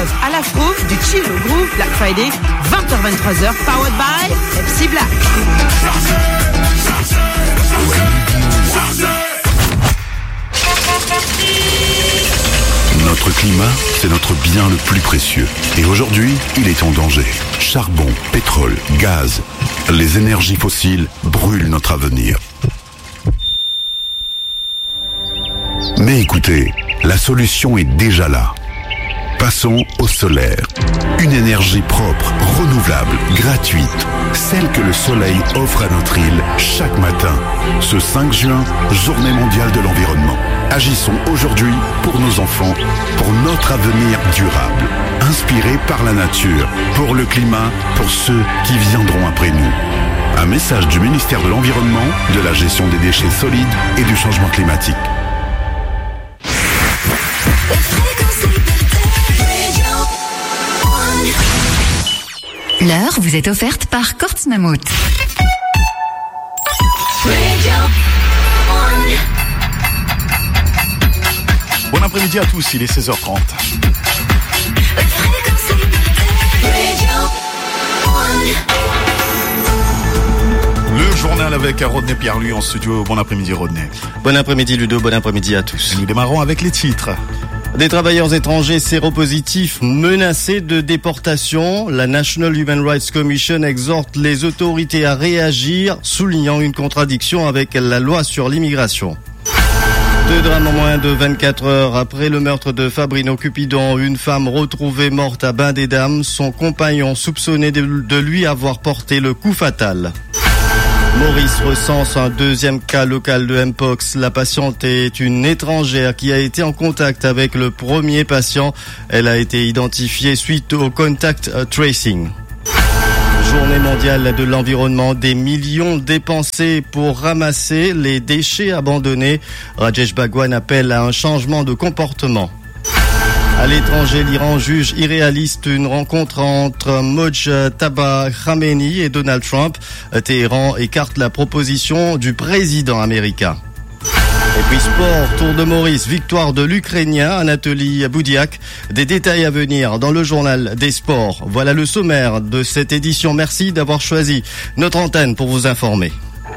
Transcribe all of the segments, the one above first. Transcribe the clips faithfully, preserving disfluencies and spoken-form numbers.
house à l'afro, du chill au groove, Black Friday, vingt heures vingt-trois heures, powered by Pepsi Black. Notre climat, c'est notre bien le plus précieux. Et aujourd'hui, il est en danger. Charbon, pétrole, gaz, les énergies fossiles brûlent notre avenir. Mais écoutez, la solution est déjà là. Passons au solaire. Une énergie propre, renouvelable, gratuite. Celle que le soleil offre à notre île chaque matin. Ce cinq juin, journée mondiale de l'environnement. Agissons aujourd'hui pour nos enfants, pour notre avenir durable. Inspiré par la nature, pour le climat, pour ceux qui viendront après nous. Un message du ministère de l'Environnement, de la gestion des déchets solides et du changement climatique. L'heure vous est offerte par Kortz Mammut. Bon après-midi à tous, il est seize heures trente. Le journal avec Rodney Pierre-Louis en studio. Bon après-midi Rodney. Bon après-midi Ludo, bon après-midi à tous. Et nous démarrons avec les titres. Des travailleurs étrangers séropositifs menacés de déportation. La National Human Rights Commission exhorte les autorités à réagir, soulignant une contradiction avec la loi sur l'immigration. Deux drames en moins de vingt-quatre heures après le meurtre de Fabrino Cupidon. Une femme retrouvée morte à Bain-des-Dames. Son compagnon soupçonné de, de lui avoir porté le coup fatal. Maurice recense un deuxième cas local de Mpox. La patiente est une étrangère qui a été en contact avec le premier patient. Elle a été identifiée suite au contact tracing. Journée mondiale de l'environnement, des millions dépensés pour ramasser les déchets abandonnés. Rajesh Bhagwan appelle à un changement de comportement. À l'étranger, l'Iran juge irréaliste une rencontre entre Mojtaba Khamenei et Donald Trump. Téhéran écarte la proposition du président américain. Et puis sport, Tour de Maurice, victoire de l'Ukrainien Anatoly Boudiak. Des détails à venir dans le journal des sports. Voilà le sommaire de cette édition. Merci d'avoir choisi notre antenne pour vous informer.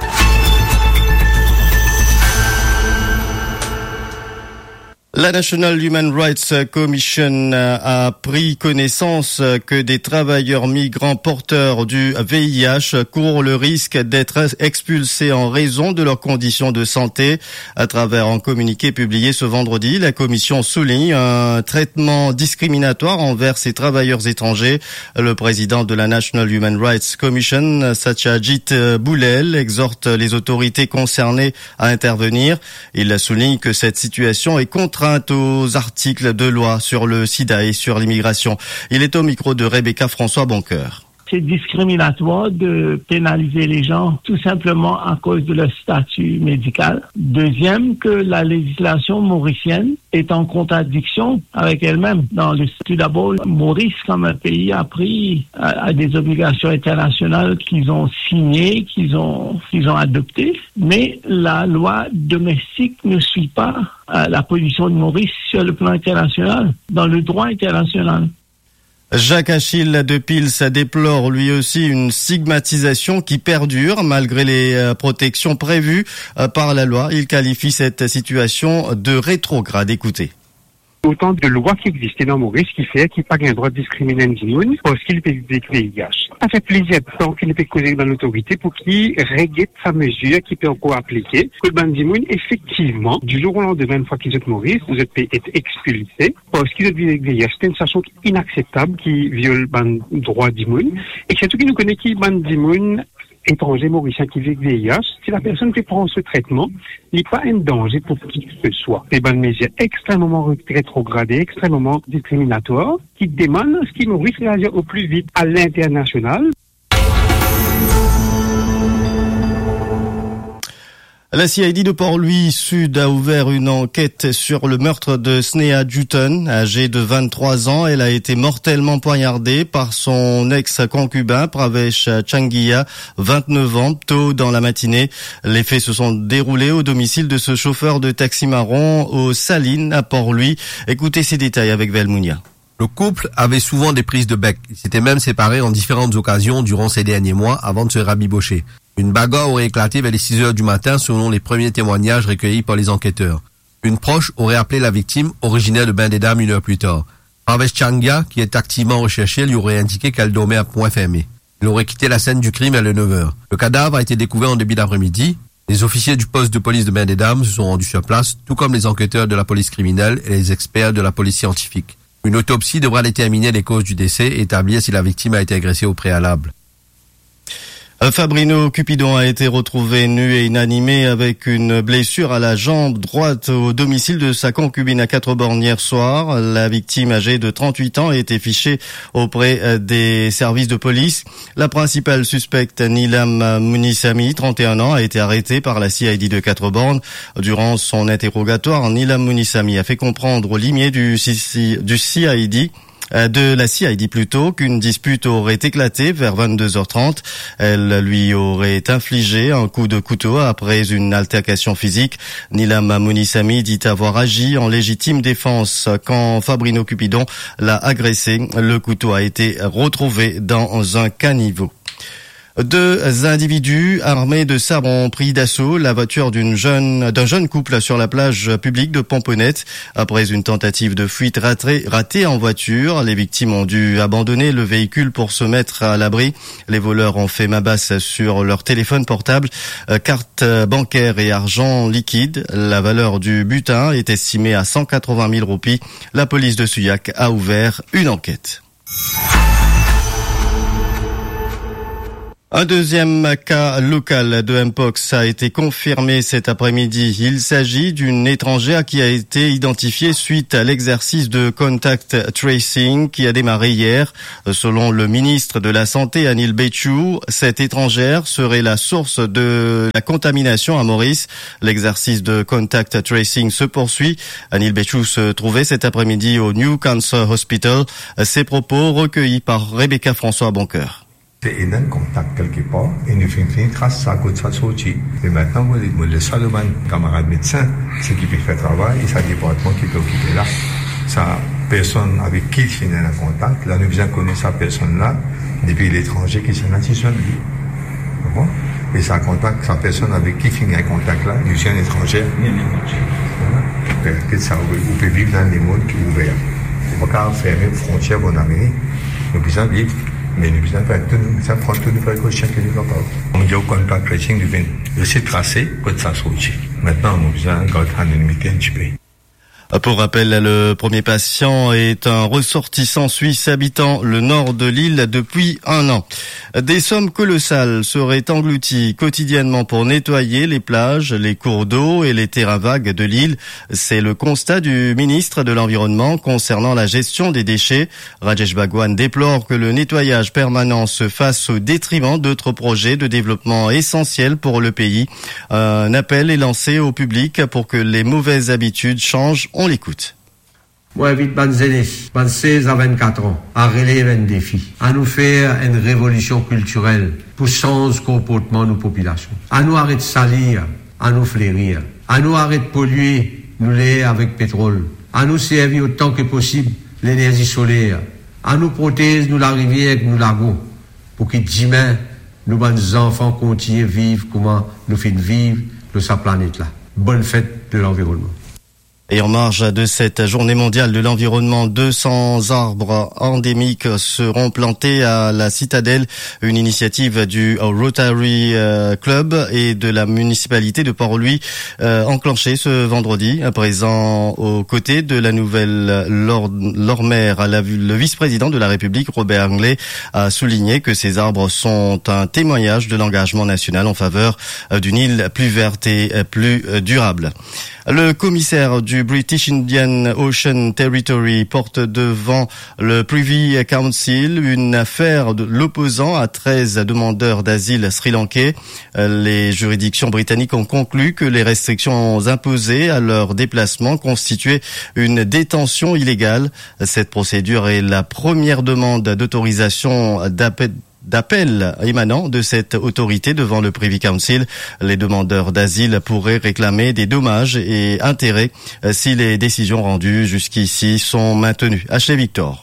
La National Human Rights Commission a pris connaissance que des travailleurs migrants porteurs du V I H courent le risque d'être expulsés en raison de leurs conditions de santé. À travers un communiqué publié ce vendredi, la commission souligne un traitement discriminatoire envers ces travailleurs étrangers. Le président de la National Human Rights Commission, Satyajit Boulel, exhorte les autorités concernées à intervenir. Il souligne que cette situation est contrainte aux articles de loi sur le sida et sur l'immigration. Il est au micro de Rebecca François Boncoeur. C'est discriminatoire de pénaliser les gens tout simplement à cause de leur statut médical. Deuxième, que la législation mauricienne est en contradiction avec elle-même. Dans le tout d'abord, Maurice, comme un pays, a pris à, à des obligations internationales qu'ils ont signées, qu'ils ont, qu'ils ont adoptées, mais la loi domestique ne suit pas euh, la position de Maurice sur le plan international, dans le droit international. Jacques Achille de Pils déplore lui aussi une stigmatisation qui perdure malgré les protections prévues par la loi. Il qualifie cette situation de rétrograde. Écoutez. Autant de lois qui existaient dans Maurice qui fait qu'il n'y a pas un droit de discriminer un Zimoun parce qu'il peut V I H. Ça fait plaisir tant qu'il peut causer dans l'autorité pour qu'il règle sa mesure qui peut encore appliquer. Que le ban Zimoun, effectivement, du jour au lendemain, une fois qu'ils sont Maurice, vous êtes être expulsés parce qu'ils ont V I H. C'est une situation inacceptable qui viole le droit Zimoun. Et surtout qui nous connaît qui ban Zimoun étranger mauricien qui vit avec V I H, si la personne qui prend ce traitement n'est pas un danger pour qui que ce soit. C'est une mesure extrêmement rétrogradée, extrêmement discriminatoire, qui demande ce qui Maurice réagir au plus vite à l'international. La C I D de Port-Louis Sud a ouvert une enquête sur le meurtre de Sneha Jutton, âgée de vingt-trois ans. Elle a été mortellement poignardée par son ex-concubin, Pravesh Changiya, vingt-neuf ans, tôt dans la matinée. Les faits se sont déroulés au domicile de ce chauffeur de taxi marron aux Salines à Port-Louis. Écoutez ces détails avec Velmounia. Le couple avait souvent des prises de bec. Ils s'étaient même séparés en différentes occasions durant ces derniers mois avant de se rabibocher. Une bagarre aurait éclaté vers les six heures du matin selon les premiers témoignages recueillis par les enquêteurs. Une proche aurait appelé la victime, originaire de Bain des Dames, une heure plus tard. Parvez Changia, qui est activement recherchée, lui aurait indiqué qu'elle dormait à point fermé. Il aurait quitté la scène du crime à neuf heures. Le cadavre a été découvert en début d'après-midi. Les officiers du poste de police de Bain des Dames se sont rendus sur place, tout comme les enquêteurs de la police criminelle et les experts de la police scientifique. Une autopsie devra déterminer les causes du décès et établir si la victime a été agressée au préalable. Fabrino Cupidon a été retrouvé nu et inanimé avec une blessure à la jambe droite au domicile de sa concubine à Quatre-Bornes hier soir. La victime, âgée de trente-huit ans, a été fichée auprès des services de police. La principale suspecte, Nilam Mounissami, trente et un ans, a été arrêtée par la C I D de Quatre-Bornes. Durant son interrogatoire, Nilam Mounissami a fait comprendre au limier du C I D de la C I D plutôt, qu'une dispute aurait éclaté vers vingt-deux heures trente. Elle lui aurait infligé un coup de couteau après une altercation physique. Nilam Mounissami dit avoir agi en légitime défense. Quand Fabrino Cupidon l'a agressé, le couteau a été retrouvé dans un caniveau. Deux individus armés de sabres ont pris d'assaut la voiture d'une jeune, d'un jeune couple sur la plage publique de Pomponette. Après une tentative de fuite ratée, ratée en voiture, les victimes ont dû abandonner le véhicule pour se mettre à l'abri. Les voleurs ont fait main basse sur leur téléphone portable, carte bancaire et argent liquide. La valeur du butin est estimée à cent quatre-vingt mille roupies. La police de Souillac a ouvert une enquête. Un deuxième cas local de Mpox a été confirmé cet après-midi. Il s'agit d'une étrangère qui a été identifiée suite à l'exercice de contact tracing qui a démarré hier. Selon le ministre de la Santé, Anil Béchou, cette étrangère serait la source de la contamination à Maurice. L'exercice de contact tracing se poursuit. Anil Béchou se trouvait cet après-midi au New Cancer Hospital. Ses propos recueillis par Rebecca François Boncoeur. C'est un contact quelque part et nous faisons une trace à côté de ça sorti. Et maintenant, moi, le seul camarade médecin, c'est qui peut faire le travail et c'est le département qui peut occuper là. Sa personne avec qui il finit un contact, là, nous bien connaître sa personne-là, depuis l'étranger qui s'est là, c'est lui. Bon? Et ça contact, sa personne avec qui il finit un contact là, nous sommes un étranger. Voilà. Peut-être ça, vous pouvez vivre dans les mondes qui sont ouverts. On ne peut pas fermer les frontières en Amérique. Nous pouvons vivre. Mais nous devons faire tout, nous devons prendre toutes les précautions que nous avons. On dit au contact tracing, nous devons essayer de tracer quand ça sortit. Maintenant, nous devons garder l'anonymité un petit peu. Pour rappel, le premier patient est un ressortissant suisse habitant le nord de l'île depuis un an. Des sommes colossales seraient englouties quotidiennement pour nettoyer les plages, les cours d'eau et les terrains vagues de l'île. C'est le constat du ministre de l'Environnement concernant la gestion des déchets. Rajesh Bhagwan déplore que le nettoyage permanent se fasse au détriment d'autres projets de développement essentiels pour le pays. Un appel est lancé au public pour que les mauvaises habitudes changent. On l'écoute. Moi, vite, bonne jeunesse, bonne seize à vingt-quatre ans, à relever un défi, à nous faire une révolution culturelle pour changer le comportement de nos populations, à nous arrêter de salir, à nous flérir, à nous arrêter de polluer, nous l'air avec pétrole, à nous servir autant que possible l'énergie solaire, à nous protéger, nous la rivière, nous lagons, pour que demain, nos bonnes enfants continuent à vivre comment nous faisons vivre sur sa planète-là. Bonne fête de l'environnement. Et en marge de cette journée mondiale de l'environnement, deux cents arbres endémiques seront plantés à la Citadelle, une initiative du Rotary Club et de la municipalité de Port-Louis, euh, enclenchée ce vendredi, à présent aux côtés de la nouvelle Lord-Maire. Le vice-président de la République, Robert Anglais, a souligné que ces arbres sont un témoignage de l'engagement national en faveur d'une île plus verte et plus durable. Le commissaire du British Indian Ocean Territory porte devant le Privy Council une affaire de l'opposant à treize demandeurs d'asile sri-lankais. Les juridictions britanniques ont conclu que les restrictions imposées à leur déplacement constituaient une détention illégale. Cette procédure est la première demande d'autorisation d'appel d'appel émanant de cette autorité devant le Privy Council. Les demandeurs d'asile pourraient réclamer des dommages et intérêts si les décisions rendues jusqu'ici sont maintenues. Ashley Victor.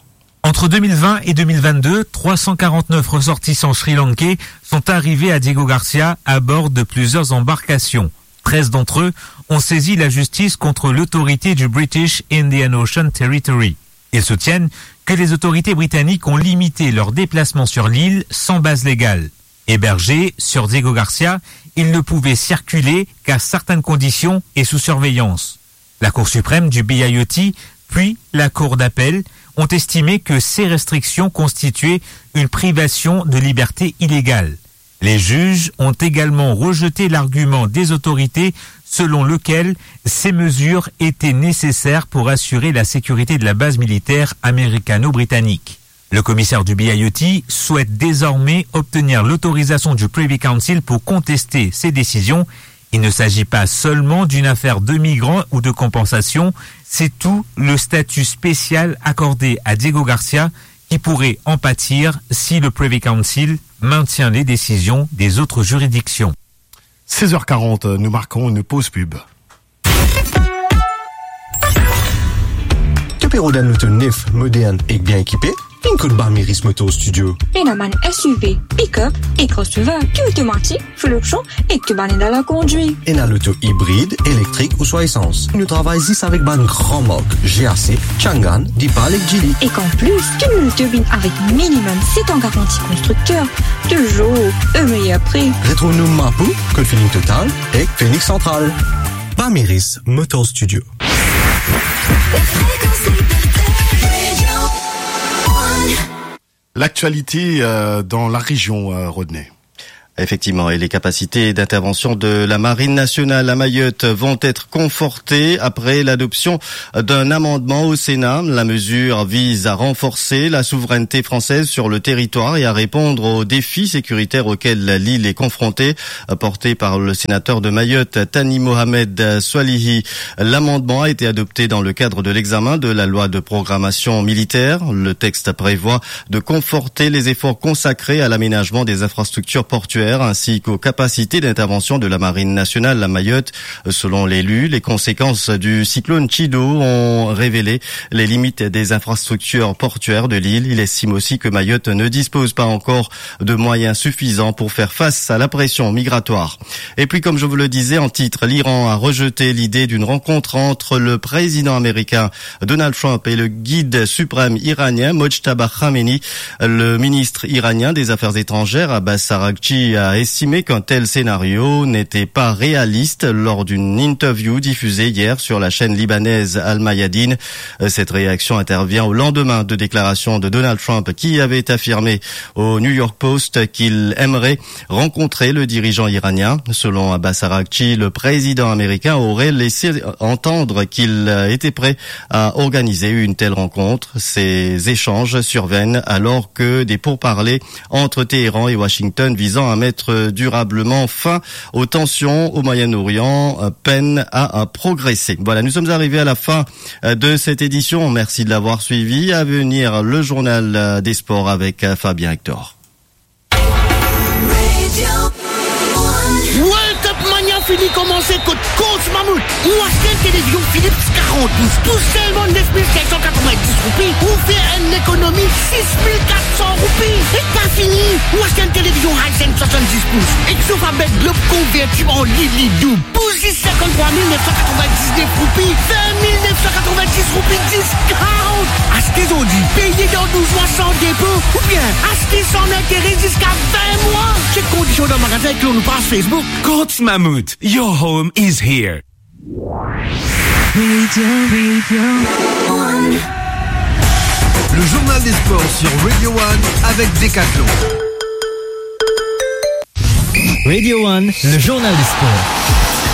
Entre deux mille vingt et deux mille vingt-deux, trois cent quarante-neuf ressortissants sri-lankais sont arrivés à Diego Garcia à bord de plusieurs embarcations. treize d'entre eux ont saisi la justice contre l'autorité du British Indian Ocean Territory. Ils soutiennent que les autorités britanniques ont limité leur déplacement sur l'île sans base légale. Hébergés sur Diego Garcia, ils ne pouvaient circuler qu'à certaines conditions et sous surveillance. La Cour suprême du B I O T, puis la Cour d'appel, ont estimé que ces restrictions constituaient une privation de liberté illégale. Les juges ont également rejeté l'argument des autorités selon lequel ces mesures étaient nécessaires pour assurer la sécurité de la base militaire américano-britannique. Le commissaire du B I O T souhaite désormais obtenir l'autorisation du Privy Council pour contester ces décisions. Il ne s'agit pas seulement d'une affaire de migrants ou de compensation, c'est tout le statut spécial accordé à Diego Garcia qui pourrait en pâtir si le Privy Council maintient les décisions des autres juridictions. seize heures quarante, nous marquons une pause pub. Tu peux rouler l'auto neuf, moderne et bien équipé? Une coup de Barmiris Motor Studio. Enaman S U V, pick-up et crossover qui automatique, fluctuant et que ban dans la conduite. Et dans l'auto hybride, électrique ou soit essence. Nous travaillons ici avec ban grand marque G A C, Changan, Dipal et Geely. Et qu'en plus, tu nous le turbines avec minimum sept ans garantie constructeur. Toujours un meilleur prix. Retrouve-nous Mapou, Code Feeling Total et Phoenix Central. Barmiris Motor Studio. L'actualité euh, dans la région, euh, Rodney. Effectivement, et les capacités d'intervention de la Marine nationale à Mayotte vont être confortées après l'adoption d'un amendement au Sénat. La mesure vise à renforcer la souveraineté française sur le territoire et à répondre aux défis sécuritaires auxquels l'île est confrontée, porté par le sénateur de Mayotte, Tani Mohamed Swalihi. L'amendement a été adopté dans le cadre de l'examen de la loi de programmation militaire. Le texte prévoit de conforter les efforts consacrés à l'aménagement des infrastructures portuaires ainsi qu'aux capacités d'intervention de la Marine nationale à Mayotte. Selon l'élu, les conséquences du cyclone Chido ont révélé les limites des infrastructures portuaires de l'île. Il estime aussi que Mayotte ne dispose pas encore de moyens suffisants pour faire face à la pression migratoire. Et puis, comme je vous le disais en titre, l'Iran a rejeté l'idée d'une rencontre entre le président américain Donald Trump et le guide suprême iranien Mojtaba Khamenei. Le ministre iranien des Affaires étrangères, Abbas Araghchi, a estimé qu'un tel scénario n'était pas réaliste lors d'une interview diffusée hier sur la chaîne libanaise Al Mayadeen. Cette réaction intervient au lendemain de déclarations de Donald Trump qui avait affirmé au New York Post qu'il aimerait rencontrer le dirigeant iranien. Selon Abbas Araghchi, le président américain aurait laissé entendre qu'il était prêt à organiser une telle rencontre. Ces échanges surviennent alors que des pourparlers entre Téhéran et Washington visant à mettre durablement fin aux tensions au Moyen-Orient peinent à progresser. Voilà, nous sommes arrivés à la fin de cette édition. Merci de l'avoir suivi. À venir, le journal des sports avec Fabien Hector. World Cup Mania fini commencer contre Coach Mammouth. Ou acheter une télévision Philips quarante-douze. Tout seulement neuf mille cinq cent quatre-vingt-dix roupies. Ou faire une économie six mille quatre cents roupies. Et t'as fini. Ou acheter une télévision Hisense soixante-dix pouces. Et sauf avec globe convertible en Lili double. Poussez cinquante-trois mille neuf cent quatre-vingt-dix-neuf roupies. vingt mille neuf cent quatre-vingt-dix roupies discount. Achetez Audi. Payez dans douze mois sans dépôt. Ou bien achetez sans intérêt jusqu'à vingt mois. Check conditions dans le magasin que l'on nous passe Facebook. Coach Mammouth, your home is here. Radio, Radio One. Le journal des sports sur Radio One avec Decathlon. Radio One, le journal des sports.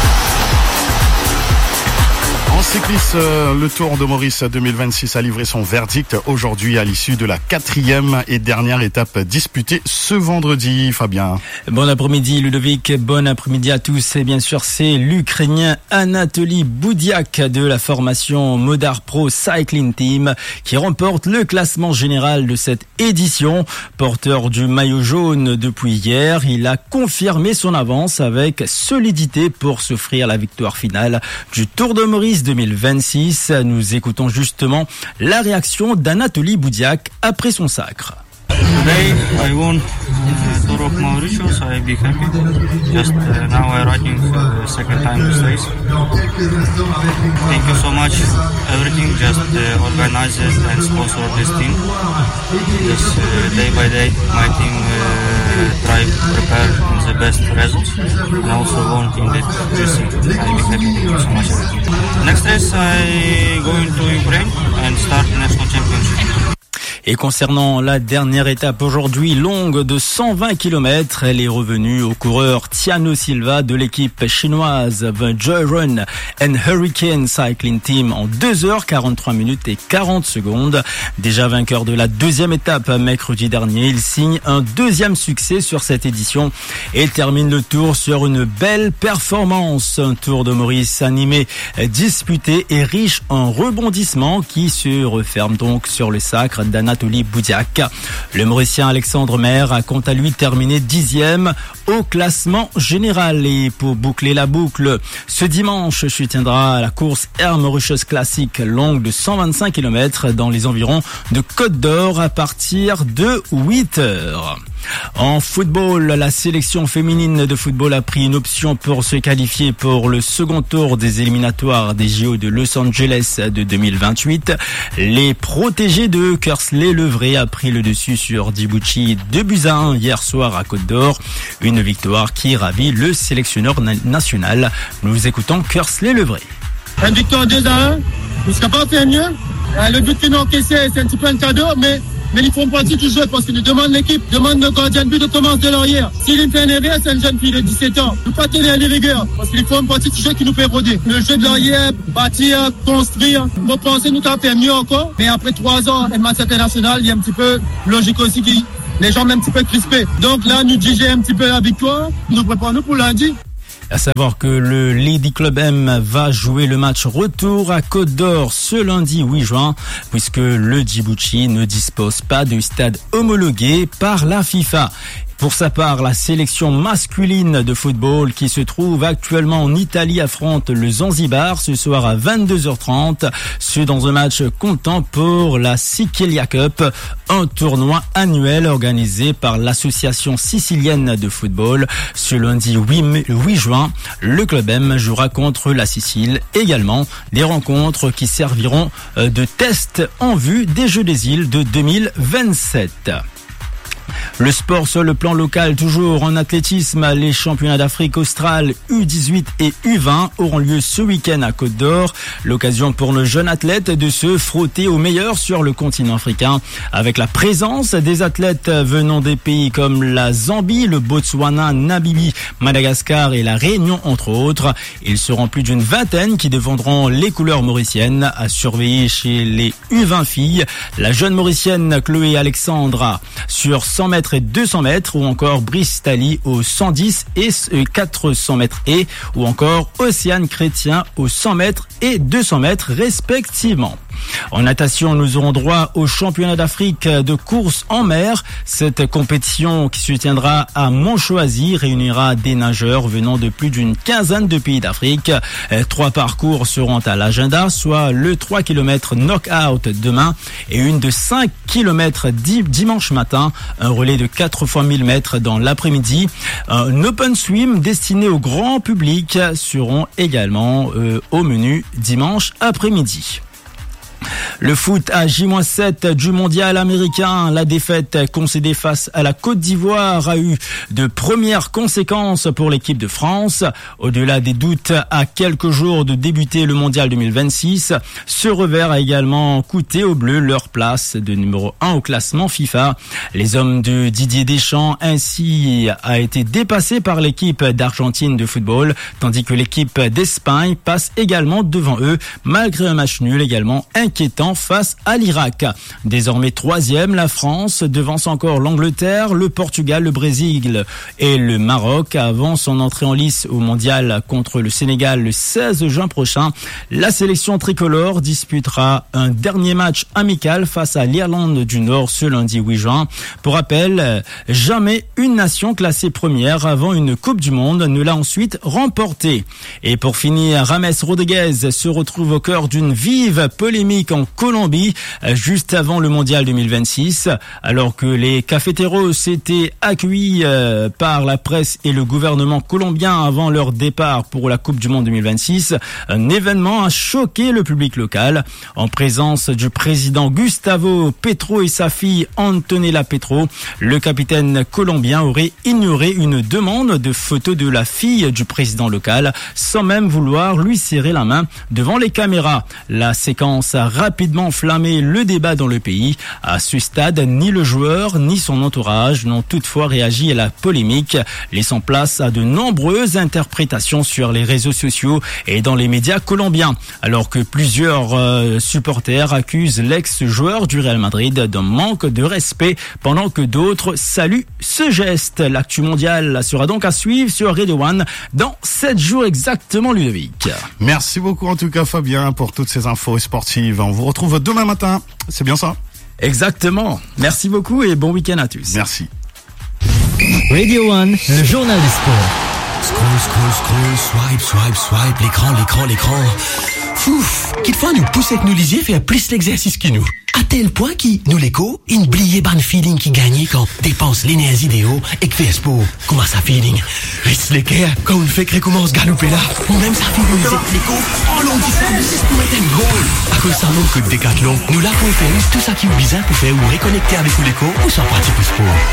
En cyclisme, le Tour de Maurice deux mille vingt-six a livré son verdict aujourd'hui à l'issue de la quatrième et dernière étape disputée ce vendredi. Fabien. Bon après-midi Ludovic, bon après-midi à tous. Et bien sûr, c'est l'Ukrainien Anatoly Boudiak de la formation Modar Pro Cycling Team qui remporte le classement général de cette édition. Porteur du maillot jaune depuis hier, il a confirmé son avance avec solidité pour s'offrir la victoire finale du Tour de Maurice de deux mille vingt-six. Nous écoutons justement la réaction d'Anatoly Boudiak après son sacre. Today I won uh, Tour of Mauritius. I be happy. Just uh, now I riding for the second time this race. Thank you so much. Everything just uh, organizers and sponsor this team. Just uh, day by day, my team uh, try prepare in the best results. And also won in that racing. I be happy. Thank you so much. Everything. Next race I going to Ukraine and start national championship. Et concernant la dernière étape aujourd'hui, longue de cent vingt kilomètres, elle est revenue au coureur Thiago Silva de l'équipe chinoise The Joy Run and Hurricane Cycling Team en deux heures quarante-trois minutes et quarante secondes. Déjà vainqueur de la deuxième étape mercredi dernier, il signe un deuxième succès sur cette édition et termine le tour sur une belle performance. Un Tour de Maurice animé, disputé et riche en rebondissements qui se referme donc sur le sacre d'Anatoly Boudiak. Le Mauricien Alexandre Maire a quant à lui terminé dixième au classement général. Et pour boucler la boucle, ce dimanche se tiendra la course Air Mauritius Classic longue de cent vingt-cinq kilomètres dans les environs de Côte d'Or à partir de huit heures. En football, la sélection féminine de football a pris une option pour se qualifier pour le second tour des éliminatoires des J O de Los Angeles de deux mille vingt-huit. Les protégés de Kersley-Levré a pris le dessus sur Djibouti deux buts à un hier soir à Côte d'Or. Une victoire qui ravit le sélectionneur national. Nous écoutons Kersley-Levré. Une victoire deux à un, on ne sera pas fait mieux. Le but qu'ils ont encaissé, c'est un petit peu un cadeau, mais Mais ils font partie du jeu parce qu'ils nous demandent l'équipe, demandent le gardien de but de Thomas Delorier. S'il me fait une erreur, c'est une jeune fille de dix-sept ans. Il ne faut pas tenir les rigueurs parce qu'ils font partie du jeu qui nous fait rôder. Le jeu de Laurier, bâtir, construire. On pensait nous t'en faire mieux encore. Mais après trois ans, et match international, il y a un petit peu logique aussi qui les gens sont un petit peu crispés. Donc là, nous digérons un petit peu la victoire. Nous préparons pour lundi. À savoir que le Lady Club M va jouer le match retour à Côte d'Or ce lundi huit juin, puisque le Djibouti ne dispose pas de stade homologué par la FIFA. Pour sa part, la sélection masculine de football qui se trouve actuellement en Italie affronte le Zanzibar ce soir à vingt-deux heures trente. Ce dans un match comptant pour la Sicilia Cup, un tournoi annuel organisé par l'association sicilienne de football. Ce lundi huit juin, le Club M jouera contre la Sicile. Également, des rencontres qui serviront de test en vue des Jeux des îles de deux mille vingt-sept. Le sport sur le plan local, toujours en athlétisme, les championnats d'Afrique australe U dix-huit et U vingt auront lieu ce week-end à Côte d'Or. L'occasion pour le jeune athlète de se frotter aux meilleurs sur le continent africain, avec la présence des athlètes venant des pays comme la Zambie, le Botswana, Namibie, Madagascar et la Réunion entre autres. Ils seront plus d'une vingtaine qui défendront les couleurs mauriciennes. À surveiller chez les U vingt filles, la jeune mauricienne Chloé Alexandra sur cent mètres et deux cents mètres, ou encore Brice Tali aux cent dix et quatre cents mètres et, ou encore Océane Chrétien aux cent mètres et deux cents mètres respectivement. En natation, nous aurons droit au championnat d'Afrique de course en mer. Cette compétition qui se tiendra à Montchoisy réunira des nageurs venant de plus d'une quinzaine de pays d'Afrique. Trois parcours seront à l'agenda, soit le trois kilomètres knock-out demain et une de cinq kilomètres dimanche matin, un relais de quatre fois mille mètres dans l'après-midi. Un open swim destiné au grand public seront également euh, au menu dimanche après-midi. Le foot à J sept du mondial américain, la défaite concédée face à la Côte d'Ivoire a eu de premières conséquences pour l'équipe de France. Au-delà des doutes à quelques jours de débuter le mondial deux mille vingt-six, ce revers a également coûté aux Bleus leur place de numéro un au classement FIFA. Les hommes de Didier Deschamps ainsi a été dépassés par l'équipe d'Argentine de football, tandis que l'équipe d'Espagne passe également devant eux malgré un match nul également inquiétant inquiétant face à l'Irak. Désormais troisième, la France devance encore l'Angleterre, le Portugal, le Brésil et le Maroc avant son entrée en lice au mondial contre le Sénégal le seize juin prochain. La sélection tricolore disputera un dernier match amical face à l'Irlande du Nord ce lundi huit juin. Pour rappel, jamais une nation classée première avant une Coupe du Monde ne l'a ensuite remportée. Et pour finir, James Rodriguez se retrouve au cœur d'une vive polémique en Colombie juste avant le mondial deux mille vingt-six, alors que les cafeteros s'étaient accueillis par la presse et le gouvernement colombien avant leur départ pour la Coupe du Monde deux mille vingt-six. Un événement a choqué le public local. En présence du président Gustavo Petro et sa fille Antonella Petro, le capitaine colombien aurait ignoré une demande de photo de la fille du président local sans même vouloir lui serrer la main devant les caméras. La séquence a rapidement enflammé le débat dans le pays. À ce stade, ni le joueur ni son entourage n'ont toutefois réagi à la polémique, laissant place à de nombreuses interprétations sur les réseaux sociaux et dans les médias colombiens, alors que plusieurs euh, supporters accusent l'ex-joueur du Real Madrid d'un manque de respect, pendant que d'autres saluent ce geste. L'actu mondiale sera donc à suivre sur Radio One dans sept jours exactement, Ludovic. Merci beaucoup en tout cas Fabien pour toutes ces infos sportives. On vous retrouve demain matin, c'est bien ça? Exactement. Merci beaucoup et bon week-end à tous. Merci. Radio One, le journal des sports. Scroll, scroll, scroll, swipe, swipe, swipe, l'écran, l'écran, l'écran. Fouf, qu'il faut nous pousser que nous lisiez faire plus l'exercice qui nous. À tel point qui, nous l'écho, une bliée ban feeling qui gagne quand dépense l'énergie idéaux et que fait sport. Comment ça feeling? Reste l'équerre, quand on fait que recommence galouper là. Ou même ça feeling avec l'écho. Oh l'on dit ça, mais c'est pour mettre un goal. À cause ça manque que de décathlon, nous là pour faire tout ça qui est bizarre pour faire ou reconnecter avec l'écho ou sans pratique pour sport.